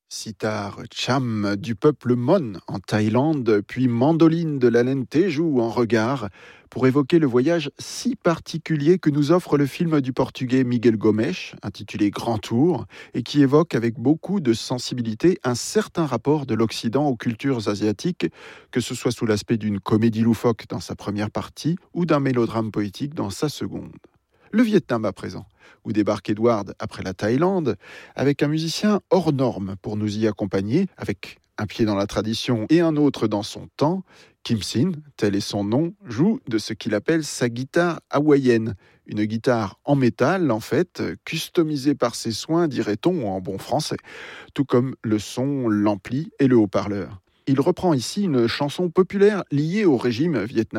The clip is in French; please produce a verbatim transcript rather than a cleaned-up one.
Sitar Cham du peuple Mon en Thaïlande, puis Mandoline de la laine Teju en Regard, pour évoquer le voyage si particulier que nous offre le film du portugais Miguel Gomes, intitulé Grand Tour, et qui évoque avec beaucoup de sensibilité un certain rapport de l'Occident aux cultures asiatiques, que ce soit sous l'aspect d'une comédie loufoque dans sa première partie ou d'un mélodrame poétique dans sa seconde. Le Vietnam à présent, où débarque Edward après la Thaïlande, avec un musicien hors norme pour nous y accompagner, avec un pied dans la tradition et un autre dans son temps. Kim Sin, tel est son nom, joue de ce qu'il appelle sa guitare hawaïenne, une guitare en métal en fait, customisée par ses soins, dirait-on en bon français, tout comme le son, l'ampli et le haut-parleur. Il reprend ici une chanson populaire liée au régime vietnamien